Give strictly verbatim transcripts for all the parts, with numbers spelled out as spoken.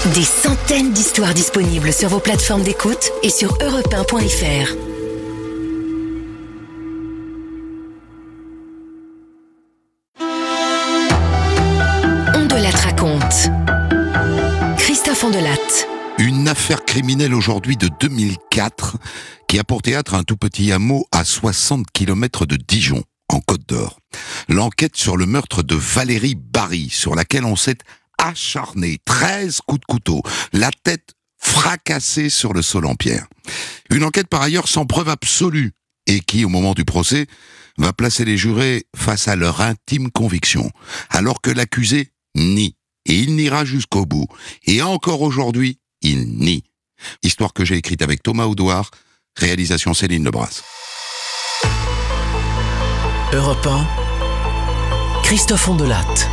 Des centaines d'histoires disponibles sur vos plateformes d'écoute et sur europe un point f r. Ondelatte raconte. Christophe Ondelatte. Une affaire criminelle aujourd'hui de deux mille quatre qui a pour théâtre un tout petit hameau à soixante kilomètres de Dijon, en Côte d'Or. L'enquête sur le meurtre de Valérie Barry, sur laquelle on s'est acharné, treize coups de couteau, la tête fracassée sur le sol en pierre. Une enquête par ailleurs sans preuve absolue, et qui, au moment du procès, va placer les jurés face à leur intime conviction, alors que l'accusé nie, et il niera jusqu'au bout. Et encore aujourd'hui, il nie. Histoire que j'ai écrite avec Thomas Audouard, réalisation Céline Lebras. Europe un, Christophe Ondelatte.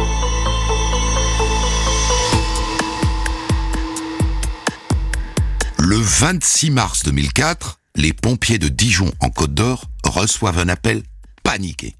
Le vingt-six mars deux mille quatre, les pompiers de Dijon en Côte d'Or reçoivent un appel paniqué.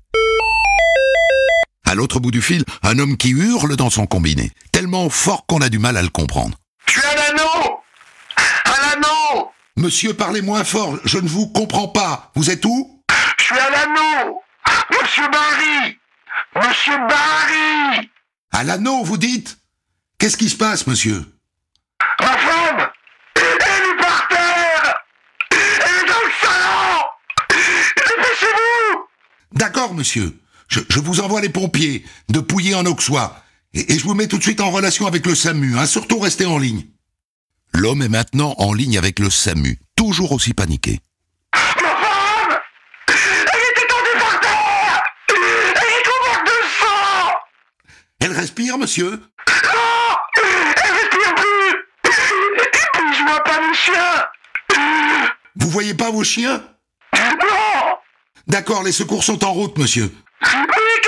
À l'autre bout du fil, un homme qui hurle dans son combiné, tellement fort qu'on a du mal à le comprendre. Je suis à l'anneau! À l'anneau! Monsieur, parlez moins fort, je ne vous comprends pas. Vous êtes où? Je suis à l'anneau! Monsieur Barry! Monsieur Barry! À l'anneau, vous dites? Qu'est-ce qui se passe, monsieur? Ma femme! Elle est par terre! Elle est dans le salon! Dépêchez-vous! D'accord, monsieur. Je, je vous envoie les pompiers de Pouilly en Auxois. Et, et je vous mets tout de suite en relation avec le SAMU, hein, surtout restez en ligne. L'homme est maintenant en ligne avec le SAMU, toujours aussi paniqué. Ma femme! Elle est étendue par terre! Elle est couverte de sang! Elle respire, monsieur? Non! Elle respire plus! Et puis je vois pas mes chiens! Vous voyez pas vos chiens? Non! D'accord, les secours sont en route, monsieur.